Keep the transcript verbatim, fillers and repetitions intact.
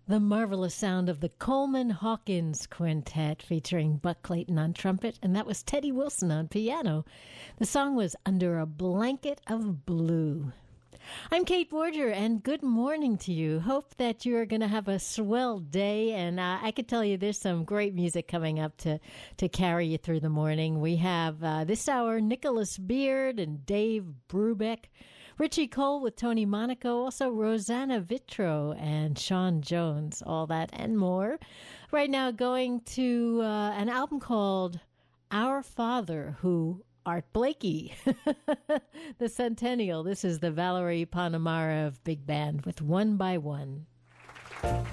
The marvelous sound of the Coleman Hawkins Quintet featuring Buck Clayton on trumpet, and that was Teddy Wilson on piano. The song was Under a Blanket of Blue. I'm Kate Borger, and good morning to you. Hope that you're going to have a swell day, and uh, I could tell you there's some great music coming up to, to carry you through the morning. We have uh, this hour Nicholas Beard and Dave Brubeck, Richie Cole with Tony Monaco, also Rosanna Vitro and Sean Jones, all that and more. Right now going to uh, an album called Our Father, Who Art Blakey, the Centennial. This is the Valerie Panamara of Big Band with One by One.